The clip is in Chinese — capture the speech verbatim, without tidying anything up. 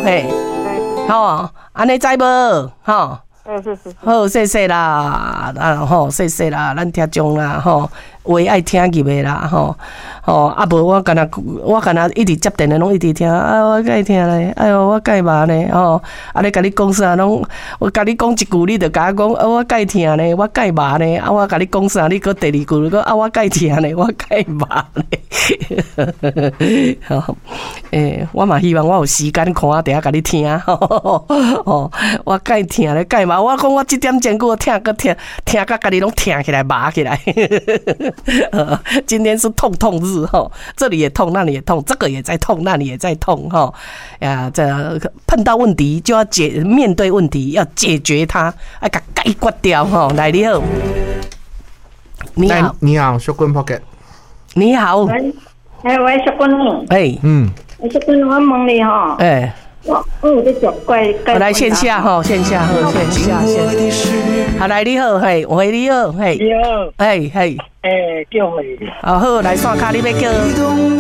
嘿，吼，安尼知无？吼。 是是是， 好，谢谢啦，啊吼，谢谢啦，咱听众啦，吼，话爱听入的啦，吼，吼，啊无我干那，我干那一直接电的，拢一直听，啊，我该听咧，哎哟，我该骂咧，吼，啊，你甲你讲啥，拢我甲你讲一句，你就甲我讲，啊，我该听咧，我该骂咧，啊，我甲你讲啥，你搁第二句，你讲啊，我该听咧，我该骂咧，吼，诶，我嘛希望我有时间看啊，等下甲你听，吼，吼，我该听咧，该骂。我讲我这点钟我听个听听个家己拢听起来麻起来，今天是痛痛日吼，这里也痛，那里也痛，这个也在痛，那里也在痛哈。呀，这碰到问题就要解面对问题，要解决它，要给它解决掉哈。来，你好，你好， 你好，小quân Pocket， 你好， 喂，哎喂，小quân， 哎， 嗯， 小quân，我问你哈， 哎。 我我有在做怪怪。 我来线下哈，线下好，线下线。好，来你好，嘿，喂你好，嘿， 你好， 嘿嘿， 诶，叫你。 好好来线卡，你要叫。